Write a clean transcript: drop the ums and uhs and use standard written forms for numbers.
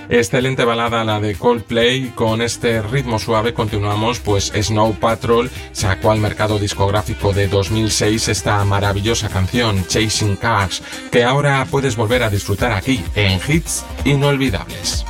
Excelente balada la de Coldplay. Con este ritmo suave continuamos, pues Snow Patrol sacó al mercado discográfico de 2006 esta maravillosa canción Chasing Cars, que ahora puedes volver a disfrutar aquí en Hits Inolvidables.